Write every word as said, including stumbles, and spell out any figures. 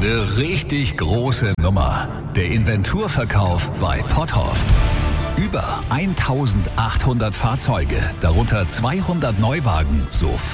Eine richtig große Nummer. Der Inventurverkauf bei Potthoff. Über eintausendachthundert Fahrzeuge, darunter zweihundert Neuwagen, so